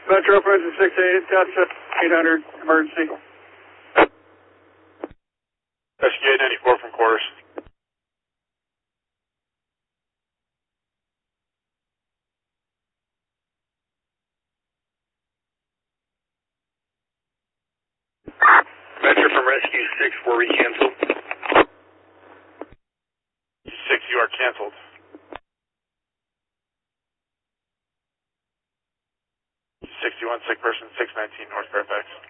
Metro from engine 68, Scott 800, emergency. Rescue 894 from quarters. Metro from Rescue 6, 4 recancel. 6, you are canceled. 61, sick person, 619 North Fairfax.